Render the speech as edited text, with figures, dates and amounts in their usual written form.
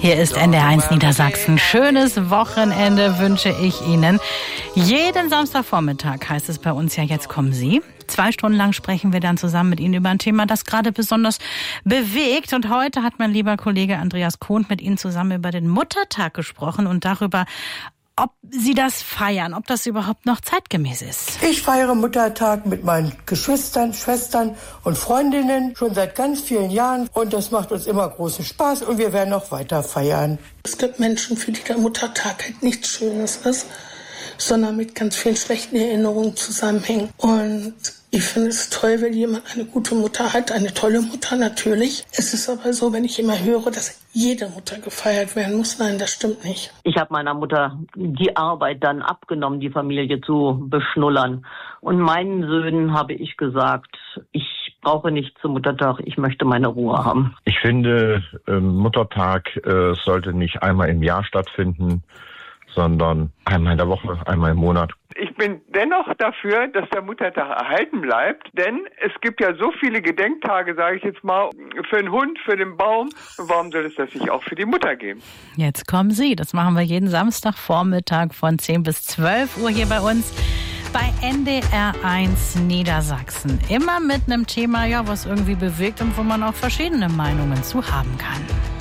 Hier ist NDR1 Niedersachsen. Schönes Wochenende wünsche ich Ihnen. Jeden Samstagvormittag heißt es bei uns ja, jetzt kommen Sie. 2 Stunden lang sprechen wir dann zusammen mit Ihnen über ein Thema, das gerade besonders bewegt. Und heute hat mein lieber Kollege Andreas Kohnt mit Ihnen zusammen über den Muttertag gesprochen und darüber, ob Sie das feiern, ob das überhaupt noch zeitgemäß ist. Ich feiere Muttertag mit meinen Geschwistern, Schwestern und Freundinnen schon seit ganz vielen Jahren. Und das macht uns immer großen Spaß und wir werden auch weiter feiern. Es gibt Menschen, für die der Muttertag halt nichts Schönes ist, sondern mit ganz vielen schlechten Erinnerungen zusammenhängt. Und ich finde es toll, wenn jemand eine gute Mutter hat, eine tolle Mutter natürlich. Es ist aber so, wenn ich immer höre, dass jede Mutter gefeiert werden muss. Nein, das stimmt nicht. Ich habe meiner Mutter die Arbeit dann abgenommen, die Familie zu beschnullern. Und meinen Söhnen habe ich gesagt, ich brauche nicht zum Muttertag, ich möchte meine Ruhe haben. Ich finde, Muttertag sollte nicht einmal im Jahr stattfinden, sondern einmal in der Woche, einmal im Monat. Ich bin dennoch dafür, dass der Muttertag erhalten bleibt, denn es gibt ja so viele Gedenktage, sage ich jetzt mal, für den Hund, für den Baum. Warum soll es das nicht auch für die Mutter geben? Jetzt kommen Sie, das machen wir jeden Samstagvormittag von 10 bis 12 Uhr hier bei uns bei NDR1 Niedersachsen. Immer mit einem Thema, ja, was irgendwie bewegt und wo man auch verschiedene Meinungen zu haben kann.